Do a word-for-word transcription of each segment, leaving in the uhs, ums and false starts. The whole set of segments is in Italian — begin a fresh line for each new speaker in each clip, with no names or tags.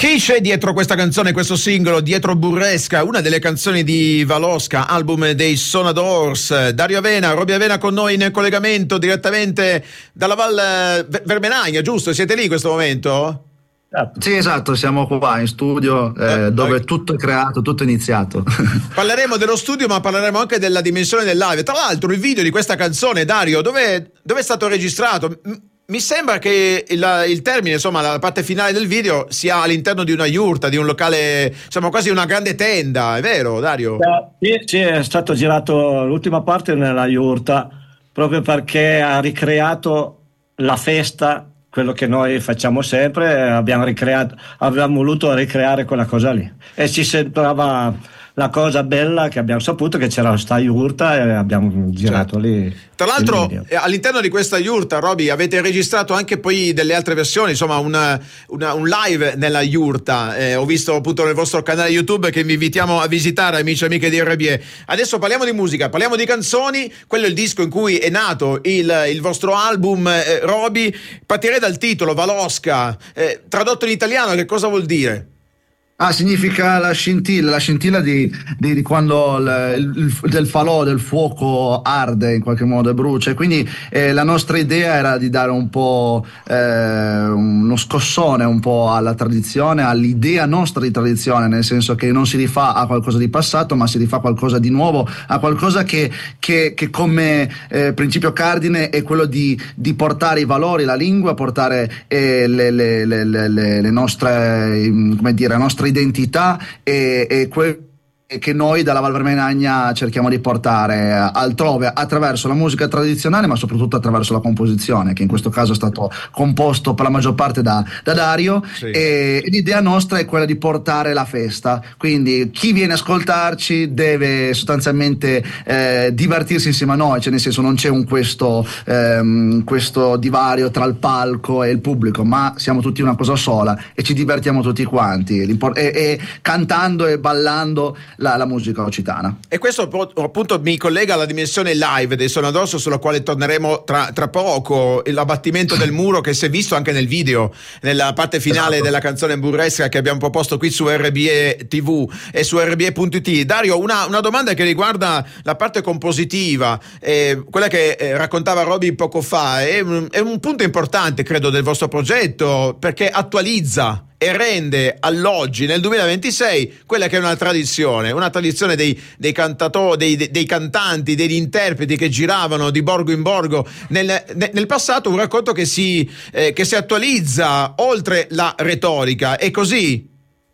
Chi c'è dietro questa canzone, questo singolo, dietro Burresca, una delle canzoni di Valosca, album dei Sonadors? Dario Avena, Roby Avena con noi in collegamento direttamente dalla Val Vermenagna, giusto? Siete lì in questo momento?
Sì, esatto, siamo qua in studio eh, dove noi... tutto è creato, tutto è iniziato.
Parleremo dello studio, ma parleremo anche della dimensione del live. Tra l'altro il video di questa canzone, Dario, dove è stato registrato? Mi sembra che il, il termine, insomma, la parte finale del video sia all'interno di una yurta, di un locale, insomma, quasi una grande tenda, è vero, Dario?
Sì, sì, è stato girato l'ultima parte nella yurta, proprio perché ha ricreato la festa, quello che noi facciamo sempre, abbiamo ricreato, abbiamo voluto ricreare quella cosa lì. E ci sembrava la cosa bella che abbiamo saputo che c'era sta yurta e abbiamo girato, certo, lì.
Tra l'altro all'interno di questa yurta, Roby, avete registrato anche poi delle altre versioni, insomma una, una, un live nella yurta. Eh, ho visto appunto nel vostro canale YouTube, che vi invitiamo a visitare, amici e amiche di R B E. Adesso parliamo di musica, parliamo di canzoni. Quello è il disco in cui è nato il, il vostro album, eh, Roby. Partirei dal titolo, Valosca. Eh, tradotto in italiano che cosa vuol dire?
Ah, significa la scintilla, la scintilla di, di, di quando il, il, del falò, del fuoco arde in qualche modo e brucia. E quindi eh, la nostra idea era di dare un po' eh, uno scossone un po' alla tradizione, all'idea nostra di tradizione, nel senso che non si rifà a qualcosa di passato, ma si rifà a qualcosa di nuovo, a qualcosa che, che, che come eh, principio cardine è quello di, di portare i valori, la lingua, portare eh, le, le, le, le, le nostre, come dire, la nostra identità e, e quel che noi dalla Val Vermenagna cerchiamo di portare altrove attraverso la musica tradizionale, ma soprattutto attraverso la composizione, che in questo caso è stato composto per la maggior parte da, da Dario, sì. E l'idea nostra è quella di portare la festa, quindi chi viene a ascoltarci deve sostanzialmente eh, divertirsi insieme a noi, cioè nel senso non c'è un questo, ehm, questo divario tra il palco e il pubblico, ma siamo tutti una cosa sola e ci divertiamo tutti quanti e, e cantando e ballando La, la musica occitana.
E questo appunto mi collega alla dimensione live dei Sonadors, sulla quale torneremo tra, tra poco. L'abbattimento del muro che si è visto anche nel video, nella parte finale, esatto, della canzone Burresca che abbiamo proposto qui su R B E T V e su R B E punto it. Dario, una, una domanda che riguarda la parte compositiva, eh, quella che eh, raccontava Roby poco fa. È un, è un punto importante, credo, del vostro progetto, perché attualizza e rende all'oggi, nel duemilaventisei, quella che è una tradizione, una tradizione dei, dei cantatori, dei, dei, dei cantanti, degli interpreti che giravano di borgo in borgo nel, nel passato, un racconto che si, eh, che si attualizza oltre la retorica. È così?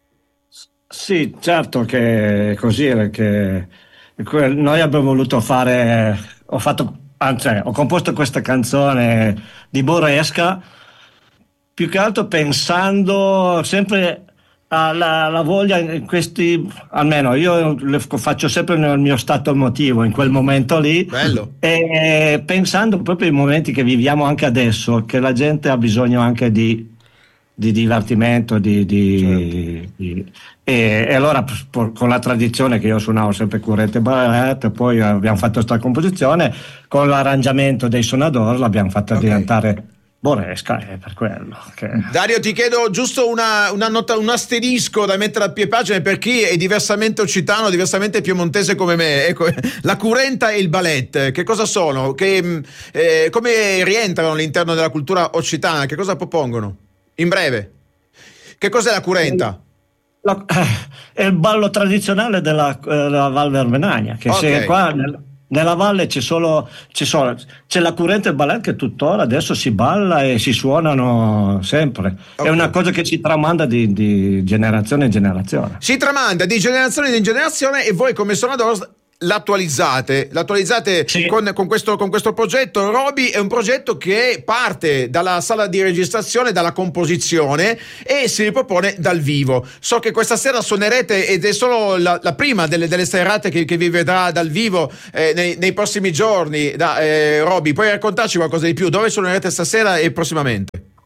Sì, certo che è così, perché noi abbiamo voluto fare, ho fatto, anzi, ho composto questa canzone di Burresca più che altro pensando sempre alla, alla voglia in questi, almeno io le faccio sempre nel mio stato emotivo in quel momento lì.
Bello.
E pensando proprio ai momenti che viviamo anche adesso, che la gente ha bisogno anche di, di divertimento, di, di, certo. di e, e allora con la tradizione che io suonavo sempre corrente ballet, poi abbiamo fatto questa composizione con l'arrangiamento dei Sonadors, l'abbiamo fatta okay. diventare Burresca, è per quello che...
Dario, ti chiedo giusto una, una nota, un asterisco da mettere a pie pagina per chi è diversamente occitano, diversamente piemontese come me. Ecco, la curenta e il ballet, che cosa sono? Che, eh, come rientrano all'interno della cultura occitana? Che cosa propongono? In breve, che cos'è la curenta?
La, è il ballo tradizionale della, della Val Vermenagna, che okay. se qua nel, nella valle c'è solo, c'è solo c'è la curenta e il ballet che tuttora adesso si balla e si suonano sempre. Okay. È una cosa che si tramanda di, di generazione in generazione.
Si tramanda di generazione in generazione e voi come Sonadors l'attualizzate, l'attualizzate sì. con, con, questo, con questo progetto. Roby è un progetto che parte dalla sala di registrazione, dalla composizione e si ripropone dal vivo. So che questa sera suonerete ed è solo la, la prima delle, delle serate che, che vi vedrà dal vivo eh, nei, nei prossimi giorni. Da, eh, Roby, puoi raccontarci qualcosa di più? Dove suonerete stasera e prossimamente?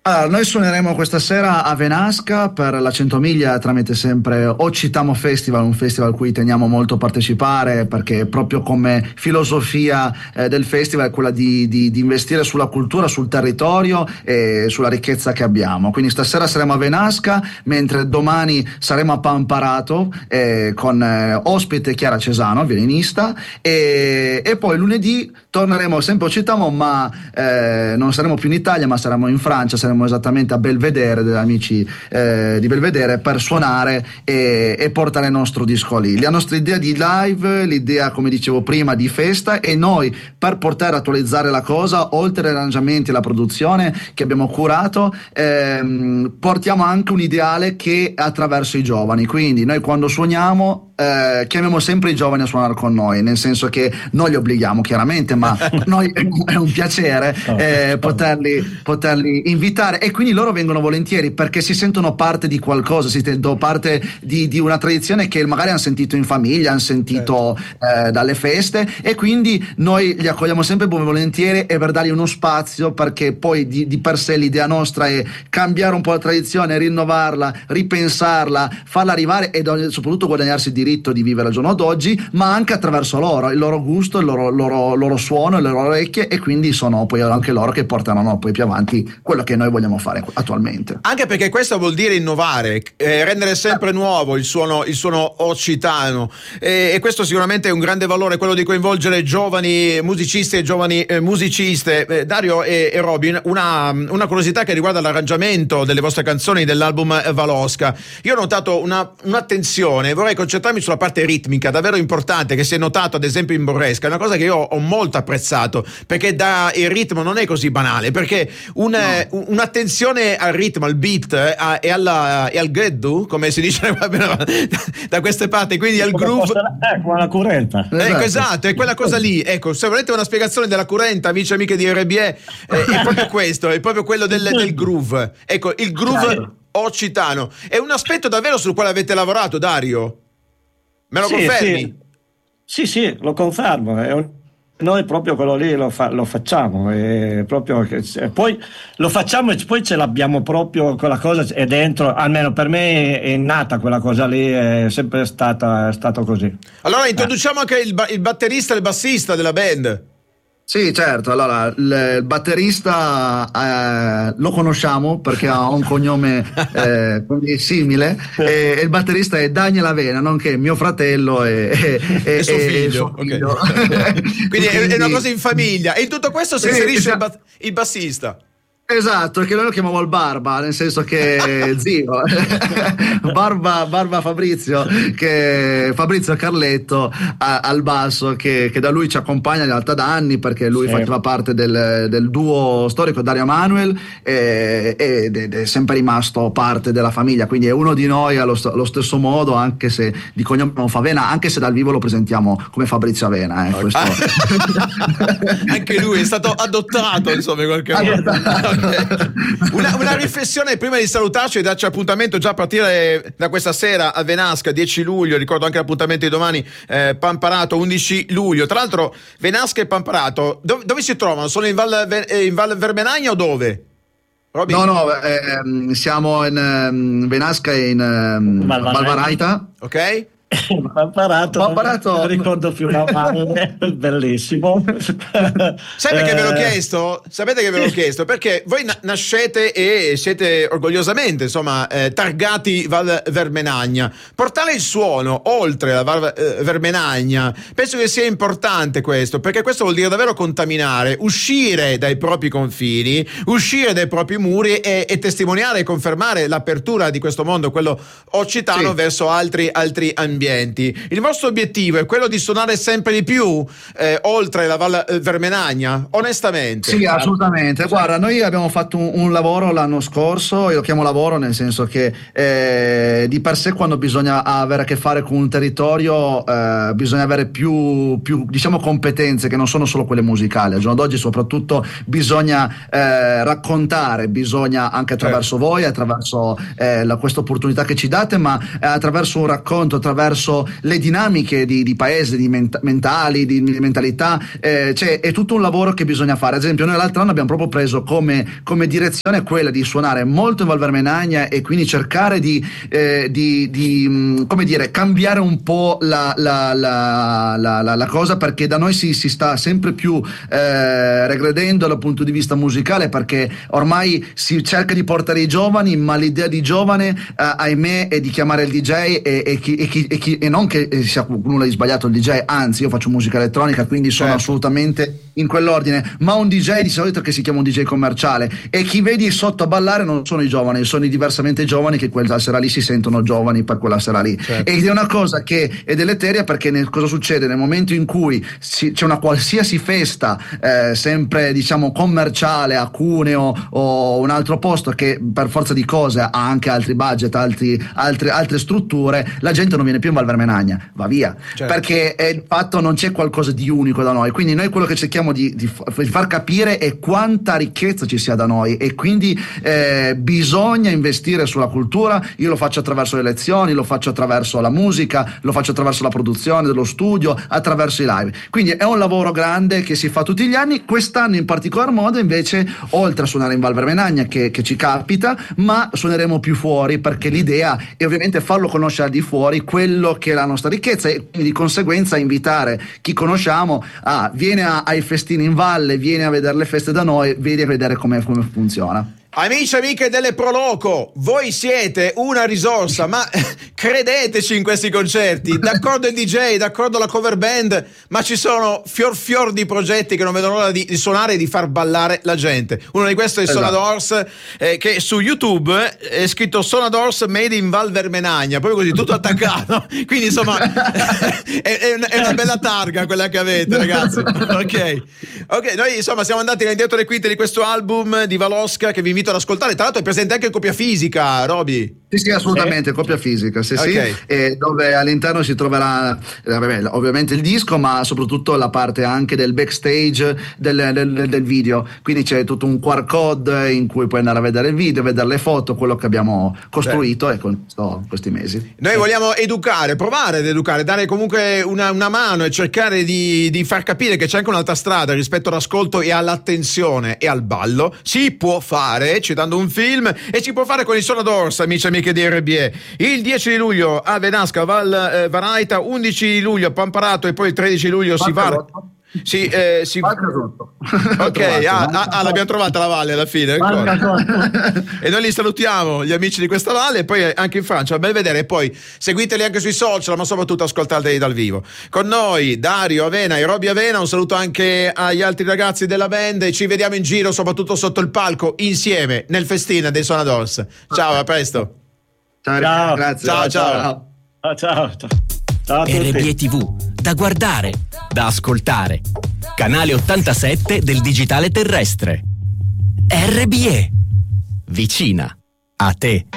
Allora, noi suoneremo questa sera a Venasca per la centomiglia tramite sempre Occitamo Festival, un festival a cui teniamo molto a partecipare, perché proprio come filosofia eh, del festival è quella di, di, di investire sulla cultura, sul territorio e sulla ricchezza che abbiamo. Quindi stasera saremo a Venasca, mentre domani saremo a Pamparato eh, con eh, ospite Chiara Cesano, violinista, e, e poi lunedì torneremo sempre a Occitamo, ma eh, non saremo più in Italia, ma saremo in Francia, saremo esattamente a Belvedere, degli amici eh, di Belvedere, per suonare e, e portare il nostro disco lì. La nostra idea di live, l'idea, come dicevo prima, di festa, e noi per poter attualizzare la cosa, oltre agli arrangiamenti e la produzione che abbiamo curato, ehm, portiamo anche un ideale che è attraverso i giovani. Quindi noi quando suoniamo Eh, chiamiamo sempre i giovani a suonare con noi, nel senso che non li obblighiamo chiaramente, ma noi è un piacere eh, poterli, poterli invitare, e quindi loro vengono volentieri perché si sentono parte di qualcosa, si sentono parte di, di una tradizione che magari hanno sentito in famiglia, hanno sentito eh, dalle feste, e quindi noi li accogliamo sempre volentieri, e per dargli uno spazio, perché poi di, di per sé l'idea nostra è cambiare un po' la tradizione, rinnovarla, ripensarla, farla arrivare e soprattutto guadagnarsi il diritto di vivere al giorno d'oggi, ma anche attraverso loro, il loro gusto, il loro, loro, loro suono, le loro orecchie, e quindi sono poi anche loro che portano no, poi più avanti quello che noi vogliamo fare attualmente.
Anche perché questo vuol dire innovare, eh, rendere sempre nuovo il suono, il suono occitano, e, e questo sicuramente è un grande valore, quello di coinvolgere giovani musicisti e giovani eh, musiciste. Eh, Dario e, e Robin, una, una curiosità che riguarda l'arrangiamento delle vostre canzoni dell'album Valosca. Io ho notato una, un'attenzione, vorrei concentrarmi sulla parte ritmica davvero importante, che si è notato ad esempio in Borresca. È una cosa che io ho molto apprezzato, perché da il ritmo non è così banale, perché un, no. un'attenzione al ritmo, al beat eh, a, e, alla, e al geddu, come si dice da, da queste parti, quindi al groove,
ecco la currenta,
ecco, esatto, è quella cosa lì. Ecco, se volete una spiegazione della currenta, amici e amiche di R B E, eh, è proprio questo, è proprio quello del, del groove. Ecco, il groove occitano è un aspetto davvero sul quale avete lavorato, Dario. Me lo
sì,
confermi?
Sì, sì, sì, lo confermo. È un... Noi proprio quello lì lo, fa... lo facciamo. E proprio che... Poi lo facciamo e poi ce l'abbiamo proprio, quella cosa è dentro, almeno per me è nata quella cosa lì, è sempre stata, è stato così.
Allora introduciamo eh. anche il, ba- il batterista e il bassista della band.
Sì, certo. Allora, il, il batterista eh, lo conosciamo perché ha un cognome eh, simile, e, e il batterista è Daniel Avena, nonché mio fratello e, e,
e suo figlio.
E suo figlio.
Okay. Quindi, Quindi è una cosa in famiglia, e in tutto questo si
sì,
inserisce il, ba- il bassista.
Esatto, che noi lo chiamiamo il Barba, nel senso che zio Barba, Barba Fabrizio, che Fabrizio Carletto a, al basso, che, che da lui ci accompagna in realtà da anni, perché lui sì. faceva parte del, del duo storico Dario Manuel, e, ed è sempre rimasto parte della famiglia, quindi è uno di noi allo, allo stesso modo, anche se di cognome non fa Avena, anche se dal vivo lo presentiamo come Fabrizio Avena, eh, questo.
Anche lui è stato adottato, insomma, in qualche modo. Una, una riflessione prima di salutarci e darci appuntamento già a partire da questa sera a Venasca, dieci luglio, ricordo anche l'appuntamento di domani, eh, Pamparato undici luglio. Tra l'altro Venasca e Pamparato dove, dove si trovano? Sono in Val, in Val Vermenagna o dove? Robin?
No, no, eh, siamo in um, Venasca e in um, Valvaraita.
Ok.
Pamparato,
Pamparato.
Non ricordo più una mano, bellissimo.
Sai perché ve l'ho chiesto? Sapete che ve l'ho chiesto? Perché voi na- nascete e siete orgogliosamente, insomma, eh, targati Val Vermenagna. Portare il suono oltre la Val eh, Vermenagna, penso che sia importante questo, perché questo vuol dire davvero contaminare, uscire dai propri confini, uscire dai propri muri e, e testimoniare e confermare l'apertura di questo mondo, quello occitano, sì, verso altri, altri ambienti. Il vostro obiettivo è quello di suonare sempre di più eh, oltre la Val Vermenagna, onestamente?
Sì, assolutamente. Guarda, noi abbiamo fatto un, un lavoro l'anno scorso, io lo chiamo lavoro nel senso che eh, di per sé quando bisogna avere a che fare con un territorio eh, bisogna avere più, più diciamo competenze che non sono solo quelle musicali. Al giorno d'oggi soprattutto bisogna eh, raccontare, bisogna anche attraverso certo. voi, attraverso eh, la, questa opportunità che ci date, ma eh, attraverso un racconto, attraverso attraverso le dinamiche di, di paese, di ment- mentali, di, di mentalità, eh, cioè è tutto un lavoro che bisogna fare. Ad esempio noi l'altro anno abbiamo proprio preso come, come direzione quella di suonare molto in Val Vermenagna e quindi cercare di, eh, di, di mh, come dire, cambiare un po' la, la, la, la, la, la cosa, perché da noi si, si sta sempre più eh, regredendo dal punto di vista musicale, perché ormai si cerca di portare i giovani, ma l'idea di giovane eh, ahimè è di chiamare il D J e, e, chi, e, chi, e, chi, e non che sia nulla di sbagliato il D J, anzi io faccio musica elettronica, quindi sono
certo.
assolutamente in quell'ordine, ma un D J di solito che si chiama un D J commerciale, e chi vedi sotto a ballare non sono i giovani, sono i diversamente giovani che quella sera lì si sentono giovani per quella sera lì, certo. Ed è una cosa che è deleteria, perché nel, cosa succede nel momento in cui si, c'è una qualsiasi festa eh, sempre diciamo commerciale a Cuneo o un altro posto che per forza di cose ha anche altri budget, altri, altre, altre strutture, la gente non viene più in Val Vermenagna, va via, certo. Perché è, il fatto non c'è qualcosa di unico da noi, quindi noi quello che cerchiamo di, di far capire è quanta ricchezza ci sia da noi, e quindi eh, bisogna investire sulla cultura. Io lo faccio attraverso le lezioni, lo faccio attraverso la musica, lo faccio attraverso la produzione dello studio, attraverso i live, quindi è un lavoro grande che si fa tutti gli anni. Quest'anno in particolar modo invece, oltre a suonare in Val Vermenagna che, che ci capita, ma suoneremo più fuori, perché l'idea è ovviamente farlo conoscere al di fuori quello che è la nostra ricchezza, e quindi di conseguenza invitare chi conosciamo a viene a, ai festini in valle, viene a vedere le feste da noi, vieni a vedere come, come funziona.
Amici e amiche delle Proloco, voi siete una risorsa, ma credeteci in questi concerti. D'accordo il D J, d'accordo la cover band, ma ci sono fior fior di progetti che non vedono l'ora di, di suonare e di far ballare la gente. Uno di questi è esatto. Sonadors, eh, che su YouTube è scritto Sonadors Made in Val Vermenagna, proprio così, tutto attaccato. Quindi insomma è, è, una, è una bella targa quella che avete, ragazzi. Ok, ok, noi insomma siamo andati nel dietro le quinte di questo album di Valosca, che vi invito ad ascoltare. Tra l'altro è presente anche in copia fisica, Roby.
Sì, sì, assolutamente, eh? Copia fisica, sì, okay. Sì, e dove all'interno si troverà eh, ovviamente il disco, ma soprattutto la parte anche del backstage del, del, del video, quindi c'è tutto un Q R code in cui puoi andare a vedere il video, vedere le foto, quello che abbiamo costruito e con questo, questi mesi.
Noi sì. vogliamo educare, provare ad educare, dare comunque una, una mano e cercare di, di far capire che c'è anche un'altra strada rispetto all'ascolto e all'attenzione e al ballo. Si può fare citando un film, e si può fare con i Sonadors, amici e amiche di R B E. Il dieci di luglio a Venasca, Val eh, Varaita, undici di luglio a Pamparato, e poi il tredici luglio si va. Sì, eh, si... ok, ah, ah, ah, l'abbiamo trovata la valle alla fine. E noi li salutiamo, gli amici di questa valle, e poi anche in Francia, bel vedere. E poi seguiteli anche sui social, ma soprattutto ascoltateli dal vivo. Con noi Dario Avena e Roby Avena. Un saluto anche agli altri ragazzi della band, e ci vediamo in giro, soprattutto sotto il palco, insieme nel festina dei Sonadors. Ciao, a presto.
Ciao, ciao. Grazie.
Ciao, ciao.
Ciao, ciao. Ciao a tutti.
R B E T V, da guardare, da ascoltare. Canale ottantasette del digitale terrestre. R B E, vicina a te.